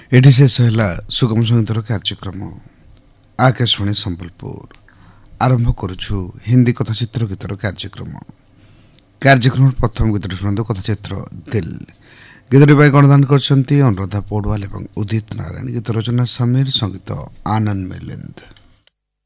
ଏଠି ଶେଷ ହେଲା ସୁଗମ ସଙ୍ଗୀତର କାର୍ଯ୍ୟକ୍ରମ। ଆକାଶବାଣୀ ସମ୍ବଲପୁର ଆରମ୍ଭ କରୁଛୁ ହିନ୍ଦୀ କଥାଚିତ୍ର ଗୀତର କାର୍ଯ୍ୟକ୍ରମର ପ୍ରଥମ ଗୀତଟି ଶୁଣନ୍ତୁ। କଥାଚିତ୍ର ଦିଲ୍ ଗୀତଟି ପାଇଁ ଗଣଦାନ କରିଛନ୍ତି ଅନୁରାଧା ପୌଡୱାଲ ଏବଂ ଉଦିତ ନାରାୟଣ। ଗୀତ ରଚନା ସମୀର, ସଙ୍ଗୀତ ଆନନ୍ଦ ମିଲିନ୍ଦ।